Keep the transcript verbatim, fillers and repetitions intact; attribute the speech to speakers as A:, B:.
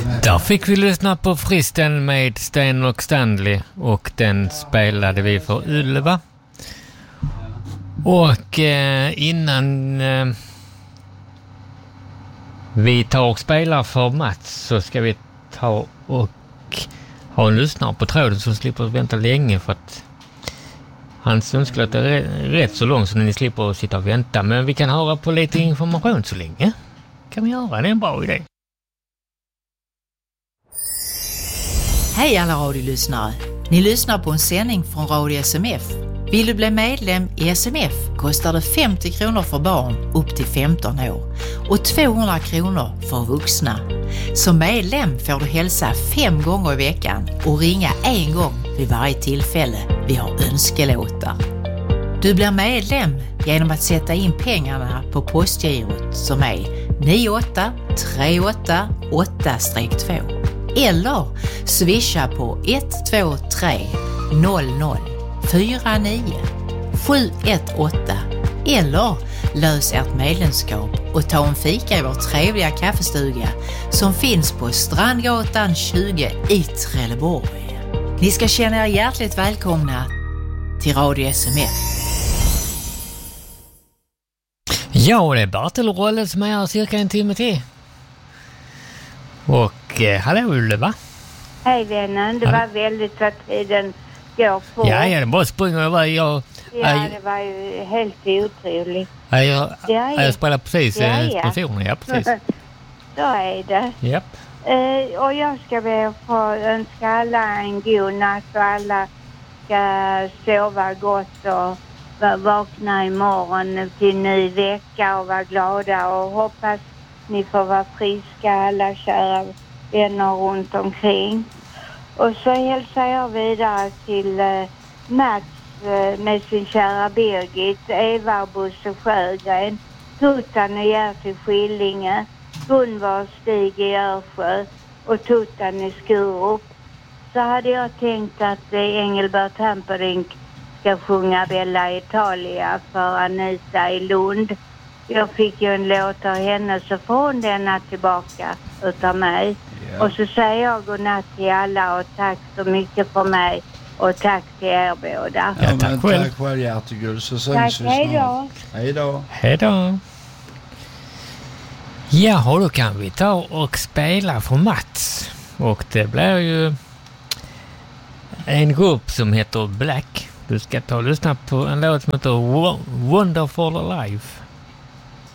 A: Där fick vi lyssna på Fristen med Sten och Stanley och den spelade vi för Ylva. Och eh, innan eh, vi tar och spelar för Mats så ska vi ta och ha en lyssnare på tråden som slipper vänta länge för att hans önskelåt är rätt så lång så ni slipper att sitta och vänta. Men vi kan höra på lite information så länge. Kan vi göra, det är en bra idé.
B: Hej alla radiolyssnare! Ni lyssnar på en sändning från Radio S M F. Vill du bli medlem i S M F kostar det femtio kronor för barn upp till femton år och tvåhundra kronor för vuxna. Som medlem får du hälsa fem gånger i veckan och ringa en gång vid varje tillfälle vi har önskelåtar. Du blir medlem genom att sätta in pengarna på postgirot som är nio åtta tre åtta åtta två eller swisha på ett två tre noll noll fyra nio sju ett åtta eller lös ert medlemskap och ta en fika i vår trevliga kaffestuga som finns på Strandgatan tjugo i Trelleborg. Ni ska känna er hjärtligt välkomna till Radio S M F.
A: Ja, det är Bartel och Rolle som är här cirka en timme till. Och eh, hallå Ylva.
C: Hej vännen, det var väldigt att tiden går på.
A: Ja, ja, det bara springer över. Jag,
C: ja,
A: jag,
C: det var ju helt otroligt.
A: Ja, jag,
C: ja, ja.
A: jag spelar precis
C: ja,
A: ja.
C: ja.
A: personen, ja precis.
C: Så är det.
A: Japp.
C: Uh, och jag ska be att få önska alla en god natt och alla ska sova gott och vakna imorgon till ny vecka och vara glada och hoppas ni får vara friska alla kära vänner runt omkring. Och så hälsar jag vidare till uh, Mats uh, med sin kära Birgit, Eva Bosse Sjögren, Tuttan och Gerti Skillinge, Gunvar Stig i Örsjö och Tuttan i Skurup. Så hade jag tänkt att uh, Engelbert Hamperdinck ska sjunga Bella Italia för Anita i Lund. Jag fick ju en låt av henne så får hon denna tillbaka utav mig. Yeah. Och så säger jag godnatt till alla och tack så mycket för mig. Och tack till er båda.
D: Ja, men tack själv. Tack själv hjärteguld så syns
C: tack, vi hej då.
D: Hej då.
A: Hej då. Ja, då kan vi ta och spela för Mats. Och det blir ju en grupp som heter Black. Du ska ta och lyssna på en låt som heter Wonderful Life.